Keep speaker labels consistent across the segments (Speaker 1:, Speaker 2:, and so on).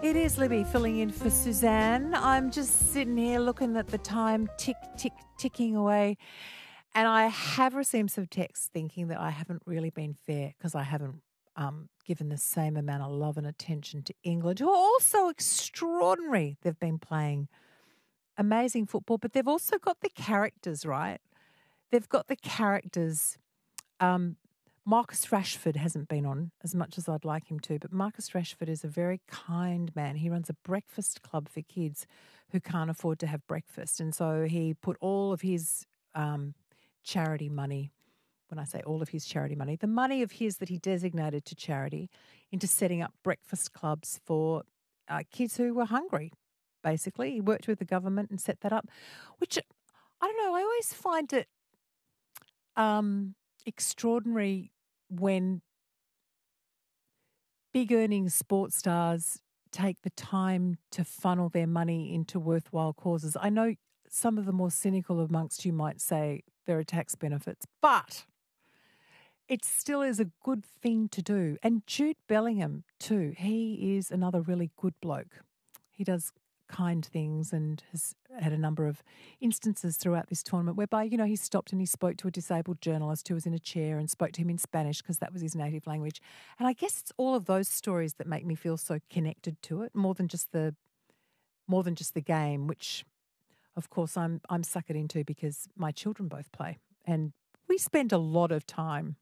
Speaker 1: It is Libby filling in for Suzanne. I'm just sitting here looking at the time ticking away. And I have received some texts thinking that I haven't really been fair because I haven't given the same amount of love and attention to England, who are also extraordinary. They've been playing amazing football, but they've also got the characters, right? They've got the characters. Marcus Rashford hasn't been on as much as I'd like him to, but Marcus Rashford is a very kind man. He runs a breakfast club for kids who can't afford to have breakfast. And so he put all of his charity money, when I say all of his charity money, the money of his that he designated to charity, into setting up breakfast clubs for kids who were hungry, basically. He worked with the government and set that up, which, I don't know, I always find it extraordinary when big earning sports stars take the time to funnel their money into worthwhile causes. I know some of the more cynical amongst you might say there are tax benefits, but it still is a good thing to do. And Jude Bellingham too, he is another really good bloke. He does kind things and has had a number of instances throughout this tournament whereby, you know, he stopped and he spoke to a disabled journalist who was in a chair and spoke to him in Spanish because that was his native language. And I guess it's all of those stories that make me feel so connected to it, more than just the game, which of course I'm suckered into because my children both play. And we spend a lot of time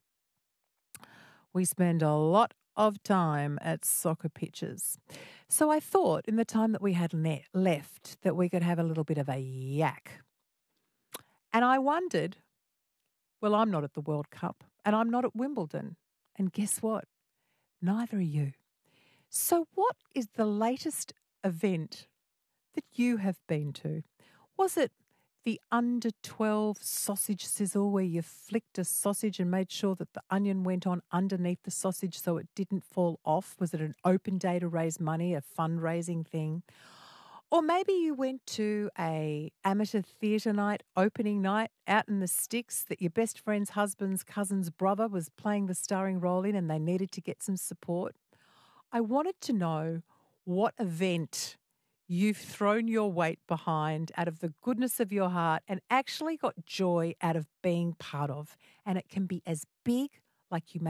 Speaker 1: at soccer pitches. So I thought in the time that we had left that we could have a little bit of a yak. And I wondered, well, I'm not at the World Cup and I'm not at Wimbledon. And guess what? Neither are you. So what is the latest event that you have been to? Was it the under 12 sausage sizzle where you flicked a sausage and made sure that the onion went on underneath the sausage so it didn't fall off? Was it an open day to raise money, a fundraising thing? Or maybe you went to a amateur theatre night, opening night, out in the sticks that your best friend's husband's cousin's brother was playing the starring role in and they needed to get some support. I wanted to know what event you've thrown your weight behind out of the goodness of your heart and actually got joy out of being part of. And it can be as big, like you